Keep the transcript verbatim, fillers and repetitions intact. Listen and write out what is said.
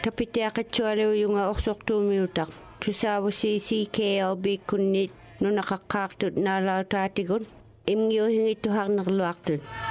Tapitiakatsualo yung orsoktumiutak. Tusawo si C K L B kunit no nakakaktut na lautatigon. Imyo hingituhak nakluaktut.